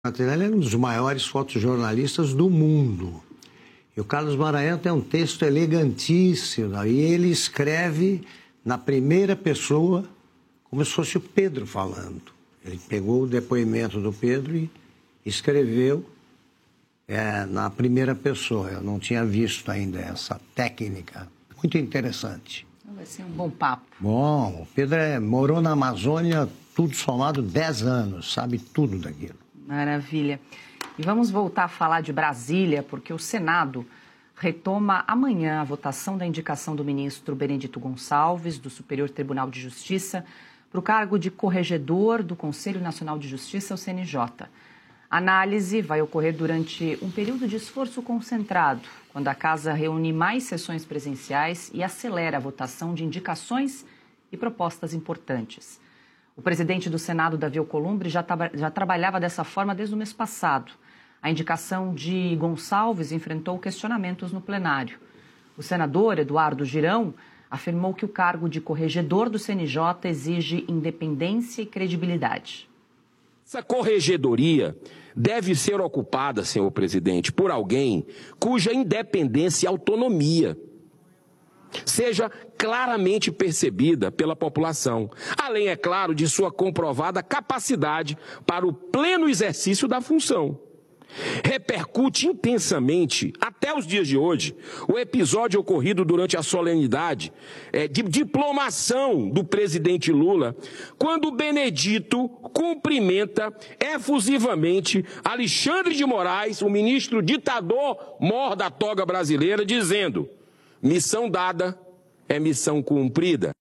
Martinelli é um dos maiores fotojornalistas do mundo. E o Carlos Maranhão tem um texto elegantíssimo. E ele escreve na primeira pessoa, como se fosse o Pedro falando. Ele pegou o depoimento do Pedro e escreveu na primeira pessoa. Eu não tinha visto ainda essa técnica. Muito interessante. Vai ser um bom papo. Bom, o Pedro morou na Amazônia, tudo somado 10 anos, sabe tudo daquilo. Maravilha. E vamos voltar a falar de Brasília, porque o Senado retoma amanhã a votação da indicação do ministro Benedito Gonçalves, do Superior Tribunal de Justiça, para o cargo de corregedor do Conselho Nacional de Justiça, o CNJ. A análise vai ocorrer durante um período de esforço concentrado, quando a Casa reúne mais sessões presenciais e acelera a votação de indicações e propostas importantes. O presidente do Senado, Davi Alcolumbre, já trabalhava dessa forma desde o mês passado. A indicação de Gonçalves enfrentou questionamentos no plenário. O senador Eduardo Girão afirmou que o cargo de corregedor do CNJ exige independência e credibilidade. Essa corregedoria deve ser ocupada, senhor presidente, por alguém cuja independência e autonomia seja claramente percebida pela população, além, é claro, de sua comprovada capacidade para o pleno exercício da função. Repercute intensamente, até os dias de hoje, o episódio ocorrido durante a solenidade de diplomação do presidente Lula, quando Benedito cumprimenta efusivamente Alexandre de Moraes, o ministro ditador mor da toga brasileira, dizendo: missão dada é missão cumprida.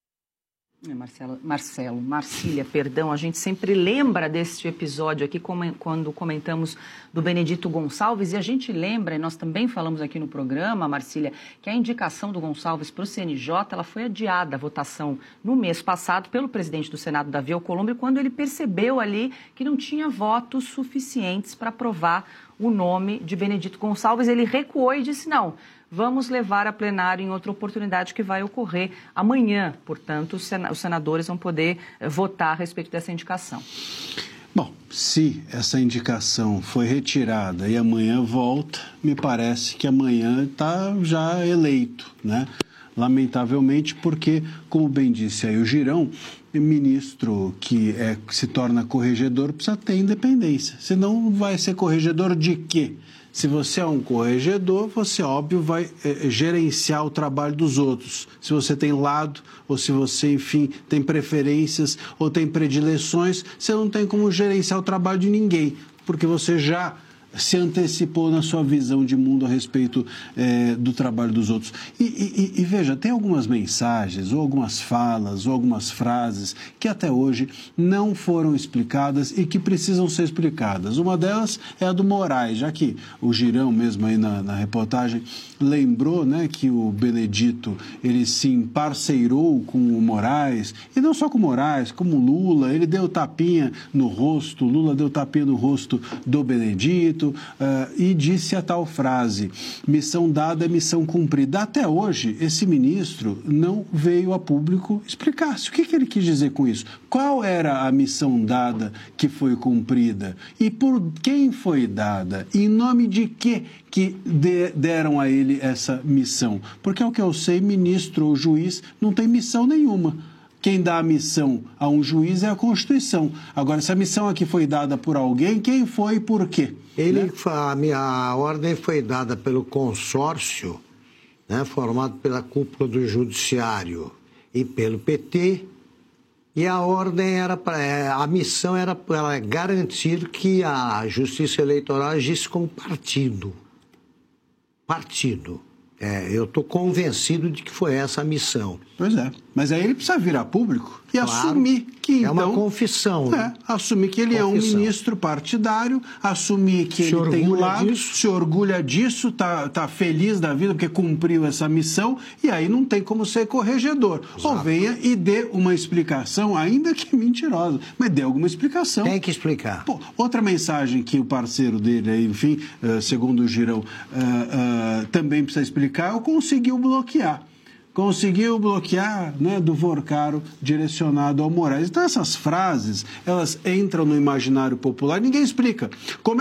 Marcília, a gente sempre lembra deste episódio aqui quando comentamos do Benedito Gonçalves, e a gente lembra, e nós também falamos aqui no programa, Marcília, que a indicação do Gonçalves para o CNJ, ela foi adiada, a votação no mês passado pelo presidente do Senado, Davi Alcolumbre, quando ele percebeu ali que não tinha votos suficientes para aprovar o nome de Benedito Gonçalves. Ele recuou e disse: não, vamos levar a plenário em outra oportunidade que vai ocorrer amanhã. Portanto, os senadores vão poder votar a respeito dessa indicação. Bom, se essa indicação foi retirada e amanhã volta, me parece que amanhã está já eleito, né? Lamentavelmente, porque, como bem disse aí o Girão, o ministro que se torna corregedor precisa ter independência. Senão vai ser corregedor de quê? Se você é um corregedor, você, óbvio, vai gerenciar o trabalho dos outros. Se você tem lado, ou se você, enfim, tem preferências ou tem predileções, você não tem como gerenciar o trabalho de ninguém, porque você já se antecipou na sua visão de mundo a respeito do trabalho dos outros. E veja, tem algumas mensagens, ou algumas falas, ou algumas frases que até hoje não foram explicadas e que precisam ser explicadas. Uma delas é a do Moraes, já que o Girão mesmo aí na reportagem lembrou, né, que o Benedito ele se emparceirou com o Moraes, e não só com o Moraes, como o Lula, ele deu tapinha no rosto, Lula deu tapinha no rosto do Benedito, e disse a tal frase: missão dada é missão cumprida. Até hoje, esse ministro não veio a público explicar-se. O que ele quis dizer com isso? Qual era a missão dada que foi cumprida? E por quem foi dada? E em nome de que deram a ele essa missão? Porque, ao que eu sei, ministro ou juiz não tem missão nenhuma. Quem dá a missão a um juiz é a Constituição. Agora, se a missão aqui foi dada por alguém, quem foi e por quê? A ordem foi dada pelo consórcio, né, formado pela cúpula do Judiciário e pelo PT, e a ordem a missão era para garantir que a Justiça Eleitoral agisse como partido. Eu estou convencido de que foi essa a missão. Pois é, mas aí ele precisa vir a público e assumir que, então... É uma confissão. Né? Assumir que ele é um ministro partidário, assumir que ele tem um lado, se orgulha disso, tá feliz da vida porque cumpriu essa missão, e aí não tem como ser corregedor. Exato. Ou venha e dê uma explicação, ainda que mentirosa, mas dê alguma explicação. Tem que explicar. Pô, outra mensagem que o parceiro dele, enfim, segundo o Girão, também precisa explicar, conseguiu bloquear. conseguiu bloquear, né, do Vorcaro direcionado ao Moraes. Então essas frases, elas entram no imaginário popular, ninguém explica. Como